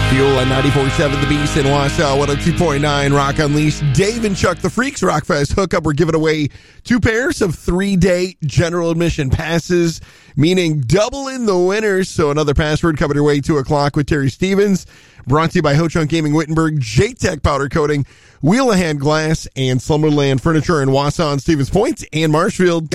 Fuel at 94.7 The Beast in Wausau, 102.9 Rock Unleashed. Dave and Chuck, the Freaks Rockfest hookup. We're giving away 2 pairs of 3-day general admission passes, meaning double in the winners. So another password coming your way, 2 o'clock with Terry Stevens. Brought to you by Ho-Chunk Gaming Wittenberg, J-Tech Powder Coating, Wheel of Hand Glass, and Slumberland Furniture in Wausau and Stevens Point and Marshfield.